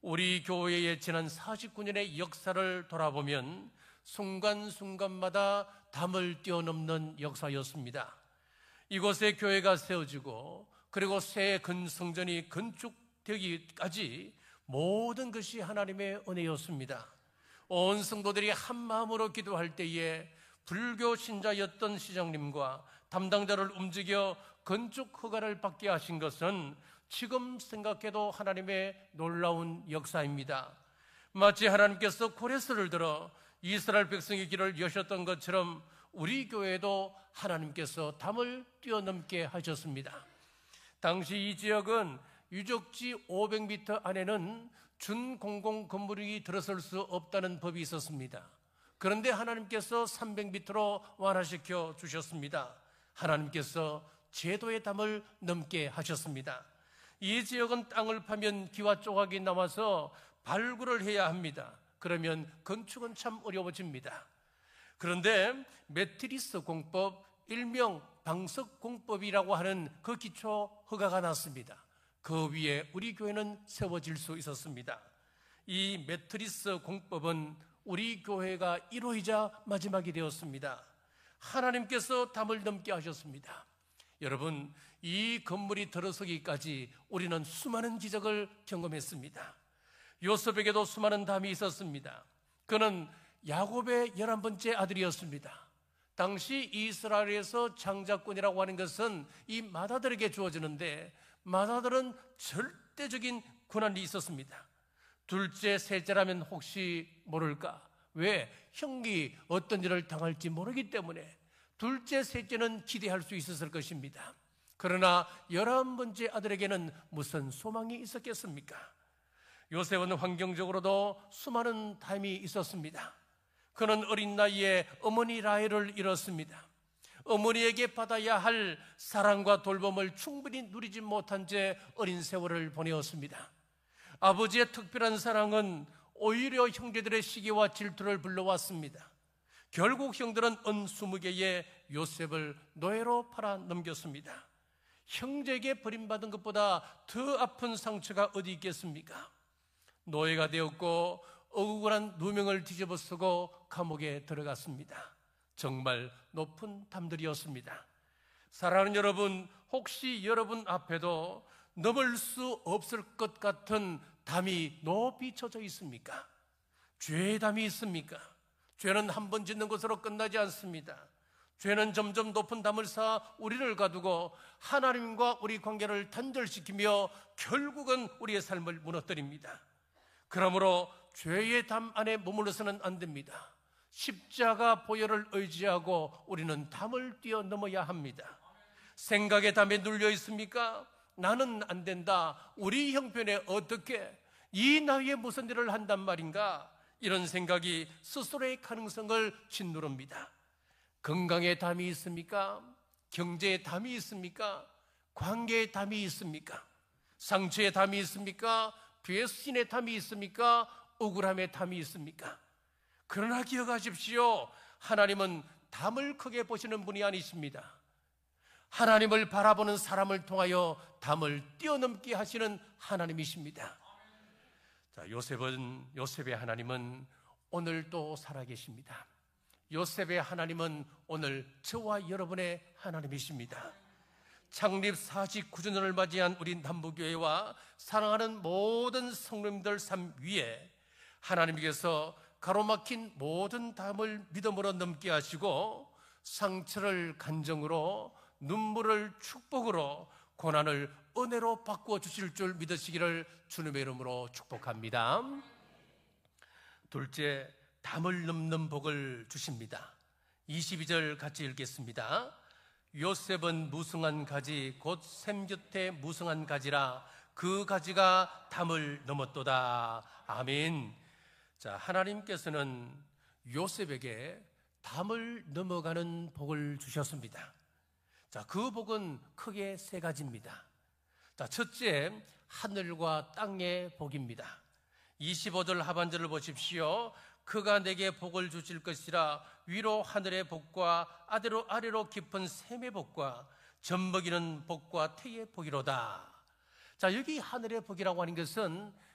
우리 교회의 지난 49년의 역사를 돌아보면 순간순간마다 담을 뛰어넘는 역사였습니다. 이곳에 교회가 세워지고 그리고 새 근성전이 건축되기까지 모든 것이 하나님의 은혜였습니다. 온 성도들이 한 마음으로 기도할 때에 불교 신자였던 시장님과 담당자를 움직여 건축 허가를 받게 하신 것은 지금 생각해도 하나님의 놀라운 역사입니다. 마치 하나님께서 코레스를 들어 이스라엘 백성의 길을 여셨던 것처럼 우리 교회도 하나님께서 담을 뛰어넘게 하셨습니다. 당시 이 지역은 유적지 500m 안에는 준공공 건물이 들어설 수 없다는 법이 있었습니다. 그런데 하나님께서 300m로 완화시켜 주셨습니다. 하나님께서 제도의 담을 넘게 하셨습니다. 이 지역은 땅을 파면 기와 조각이 남아서 발굴을 해야 합니다. 그러면 건축은 참 어려워집니다. 그런데 매트리스 공법, 일명 방석 공법이라고 하는 그 기초 허가가 났습니다. 그 위에 우리 교회는 세워질 수 있었습니다. 이 매트리스 공법은 우리 교회가 1호이자 마지막이 되었습니다. 하나님께서 담을 넘게 하셨습니다. 여러분, 이 건물이 들어서기까지 우리는 수많은 기적을 경험했습니다. 요셉에게도 수많은 담이 있었습니다. 그는 야곱의 11번째 아들이었습니다. 당시 이스라엘에서 장자권이라고 하는 것은 이 맏아들에게 주어지는데 맏아들은 절대적인 권한이 있었습니다. 둘째, 셋째라면 혹시 모를까? 왜? 형이 어떤 일을 당할지 모르기 때문에 둘째, 셋째는 기대할 수 있었을 것입니다. 그러나 11번째 아들에게는 무슨 소망이 있었겠습니까? 요셉은 환경적으로도 수많은 담이 있었습니다. 그는 어린 나이에 어머니 라헬을 잃었습니다. 어머니에게 받아야 할 사랑과 돌봄을 충분히 누리지 못한 채 어린 세월을 보내었습니다. 아버지의 특별한 사랑은 오히려 형제들의 시기와 질투를 불러왔습니다. 결국 형들은 은 20개의 요셉을 노예로 팔아 넘겼습니다. 형제에게 버림받은 것보다 더 아픈 상처가 어디 있겠습니까? 노예가 되었고 억울한 누명을 뒤집어 쓰고 감옥에 들어갔습니다. 정말 높은 담들이었습니다. 사랑하는 여러분, 혹시 여러분 앞에도 넘을 수 없을 것 같은 담이 높이 쳐져 있습니까? 죄의 담이 있습니까? 죄는 한 번 짓는 것으로 끝나지 않습니다. 죄는 점점 높은 담을 쌓아 우리를 가두고 하나님과 우리 관계를 단절시키며 결국은 우리의 삶을 무너뜨립니다. 그러므로 죄의 담 안에 머물러서는 안 됩니다. 십자가 보혈을 의지하고 우리는 담을 뛰어넘어야 합니다. 생각의 담에 눌려 있습니까? 나는 안 된다. 우리 형편에 어떻게 이 나이에 무슨 일을 한단 말인가? 이런 생각이 스스로의 가능성을 짓누릅니다. 건강의 담이 있습니까? 경제의 담이 있습니까? 관계의 담이 있습니까? 상처의 담이 있습니까? 배신의 담이 있습니까? 억울함의 담이 있습니까? 그러나 기억하십시오. 하나님은 담을 크게 보시는 분이 아니십니다. 하나님을 바라보는 사람을 통하여 담을 뛰어넘게 하시는 하나님이십니다. 자, 요셉의 하나님은 오늘도 살아계십니다. 요셉의 하나님은 오늘 저와 여러분의 하나님이십니다. 창립 49주년을 맞이한 우리 남부교회와 사랑하는 모든 성도님들 삶 위에 하나님께서 가로막힌 모든 담을 믿음으로 넘게 하시고 상처를 간정으로, 눈물을 축복으로, 고난을 은혜로 바꾸어 주실 줄 믿으시기를 주님의 이름으로 축복합니다. 둘째, 담을 넘는 복을 주십니다. 22절 같이 읽겠습니다. 요셉은 무성한 가지 곧 샘 곁에 무성한 가지라 그 가지가 담을 넘었도다. 아멘. 자, 하나님께서는 요셉에게 담을 넘어가는 복을 주셨습니다. 자, 그 복은 크게 세 가지입니다. 자, 첫째, 하늘과 땅의 복입니다. 25절 하반절을 보십시오. 그가 내게 복을 주실 것이라 위로 하늘의 복과 아래로 깊은 샘의 복과 젖먹이는 복과 태의 복이로다. 자, 여기 하늘의 복이라고 하는 것은